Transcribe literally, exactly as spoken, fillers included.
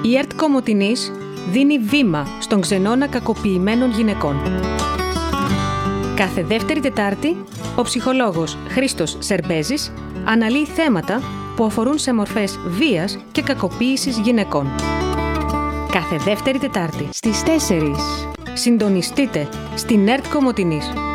Η ΕΡΤ Κομοτηνής δίνει βήμα στον ξενώνα κακοποιημένων γυναικών. Κάθε δεύτερη Τετάρτη, ο ψυχολόγος Χρήστος Σερμπέζης αναλύει θέματα που αφορούν σε μορφές βίας και κακοποίησης γυναικών. Κάθε δεύτερη Τετάρτη στις τέσσερις. Συντονιστείτε στην ΕΡΤ Κομοτηνής.